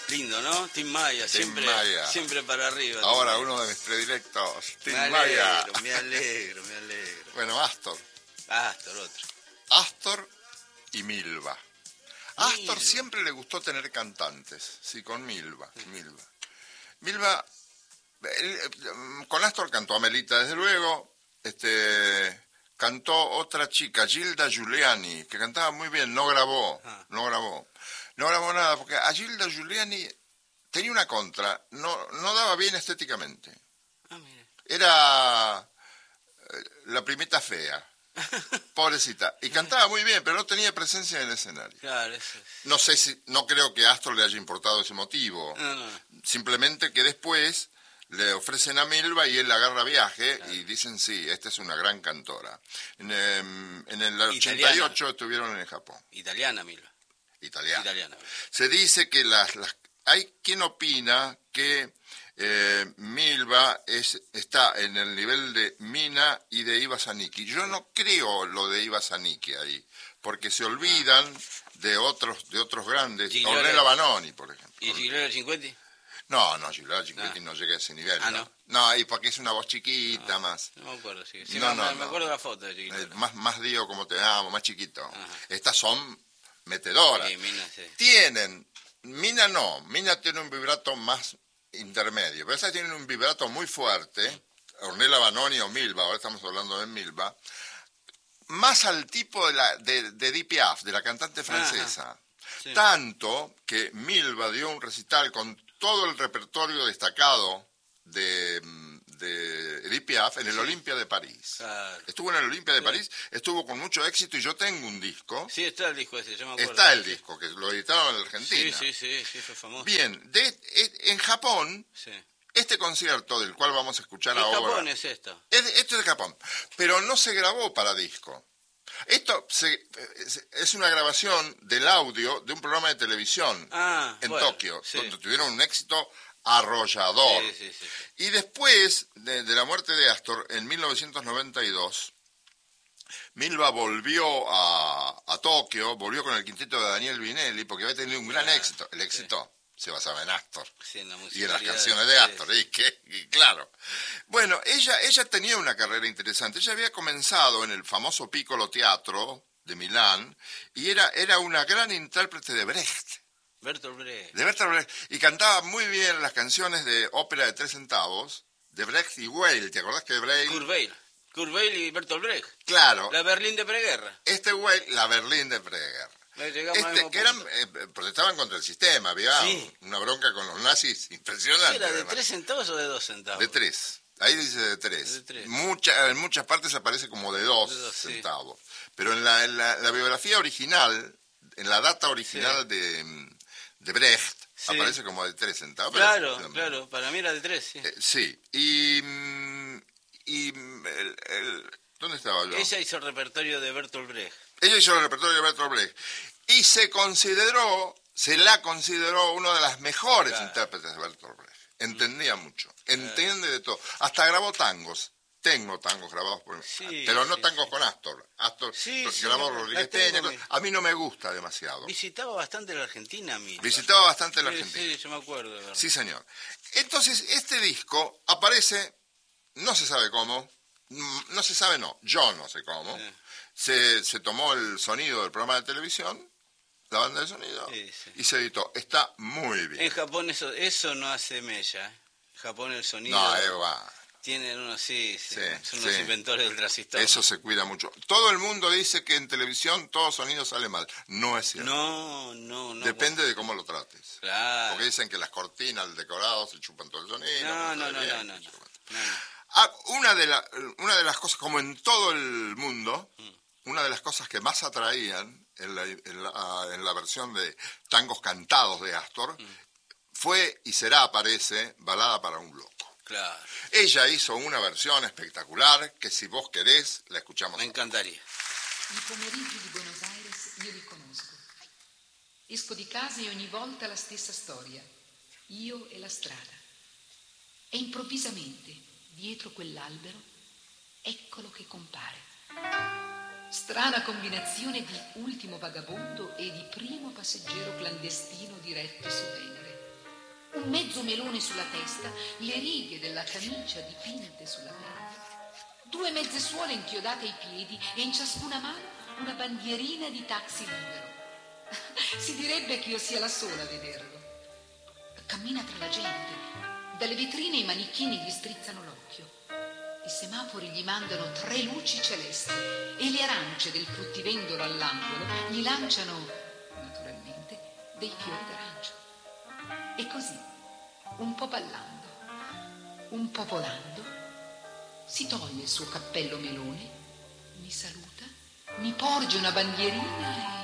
Lindo, ¿no? Tim Maya, Tim Maya. Siempre para arriba. Ahora uno de mis predilectos, Tim Maya. Me alegro. Bueno, Astor, otro. Astor y Milva. A Astor siempre le gustó tener cantantes, sí, con Milva. Milva, con Astor cantó Amelita, desde luego, cantó otra chica, Gilda Giuliani, que cantaba muy bien, no grabó nada, porque a Gilda Giuliani tenía una contra, no daba bien estéticamente. Mira. Era la primita fea, pobrecita, y cantaba muy bien, pero no tenía presencia en el escenario. Claro, eso es. No creo que a Astor le haya importado ese motivo, simplemente que después le ofrecen a Milva y él agarra viaje, y dicen, sí, esta es una gran cantora. En el 88 estuvieron en Japón. Italiana, Milva. Italiana. Se dice que hay quien opina que Milva está en el nivel de Mina y de Iva Zanicki. Yo no creo lo de Iva Zanicki ahí, porque se olvidan de otros grandes, Ornella Vanoni, por ejemplo. ¿Y Gigliola Cinquetti? No, Gigliola Cinquetti no llega a ese nivel. No, y porque es una voz chiquita más. No me acuerdo, sí. Me acuerdo de la foto de Gigliola. Más digo como te amo, más chiquito. Estas son metedoras. Sí, Mina, sí. Mina tiene un vibrato más intermedio, pero esas tienen un vibrato muy fuerte, Ornella Vanoni o Milva, ahora estamos hablando de Milva, más al tipo de Edith Piaf, de la cantante francesa. Sí. Tanto que Milva dio un recital con todo el repertorio destacado de Edith Piaf en el Olympia de París. Claro. Estuvo en el Olympia de París, estuvo con mucho éxito, y yo tengo un disco. Sí, está el disco ese, yo me acuerdo. Está el disco, que lo editaron en Argentina. Sí, fue famoso. Bien, en Japón, este concierto del cual vamos a escuchar ahora... ¿Qué Japón es esto? Esto es de Japón, pero no se grabó para disco. Esto es una grabación del audio de un programa de televisión en Tokio, donde tuvieron un éxito arrollador. Sí. Y después de la muerte de Astor, en 1992, Milva volvió a Tokio, volvió con el quinteto de Daniel Vinelli, porque había tenido un gran éxito. El éxito se basaba en Astor y en las canciones de Astor. Y claro. Bueno, ella tenía una carrera interesante. Ella había comenzado en el famoso Piccolo Teatro de Milán y era una gran intérprete de Brecht. Bertolt Brecht. De Bertolt Brecht. Y cantaba muy bien las canciones de ópera de 3 centavos, de Brecht y Weill. ¿Te acordás que Brecht? Kurt Weill y Bertolt Brecht. Claro. La Berlín de preguerra. Weill, la Berlín de preguerra. Protestaban contra el sistema, había una bronca con los nazis impresionante. ¿Era de 3 centavos o de 2 centavos? De 3. Ahí dice de 3. En muchas partes aparece como de 2 centavos. Sí. Pero en la biografía original, en la data original de Brecht, aparece como de 3 centavos. Claro, para mí era de 3, sí. ¿Dónde estaba yo? Ella hizo el repertorio de Bertolt Brecht. Y se la consideró una de las mejores intérpretes de Bertolt Brecht. Entendía mucho, entiende de todo. Hasta grabó tangos. Tengo tangos grabados por él, pero no tangos con Astor. Astor grabó Rodríguez Peña. A mí no me gusta demasiado. Visitaba bastante la Argentina, Milva. Sí, yo me acuerdo. ¿Verdad? Sí, señor. Entonces, este disco aparece, no se sabe cómo, yo no sé cómo. Se tomó el sonido del programa de televisión, la banda de sonido, y se editó. Está muy bien. En Japón eso no hace mella. En Japón el sonido... Tienen unos, son unos inventores del transistor. Eso se cuida mucho. Todo el mundo dice que en televisión todo sonido sale mal. No es cierto. No. Depende de cómo lo trates. Claro. Porque dicen que las cortinas, el decorado, se chupan todo el sonido. No. Una de las cosas, como en todo el mundo, una de las cosas que más atraían en la versión de tangos cantados de Astor fue y será, parece, Balada para un loco. Claro. Ella hizo una versión espectacular que, si vos querés, la escuchamos. Me encantaría. I pomeriggi di Buenos Aires io li conosco. Esco di casa e ogni volta la stessa storia. Io e la strada. E improvvisamente, dietro quell'albero, eccolo che compare. Strana combinazione di ultimo vagabondo e di primo passeggero clandestino diretto su Venere. un mezzo melone sulla testa, le righe della camicia dipinte sulla pelle, 2 mezze suole inchiodate ai piedi e in ciascuna mano una bandierina di taxi libero. Si direbbe che io sia la sola a vederlo. Cammina tra la gente. Dalle vetrine i manichini gli strizzano l'occhio. I semafori gli mandano 3 luci celesti e le arance del fruttivendolo all'angolo gli lanciano, naturalmente, dei fiori d'arancio. E così, un po' ballando, un po' volando, si toglie il suo cappello melone, mi saluta, mi porge una bandierina e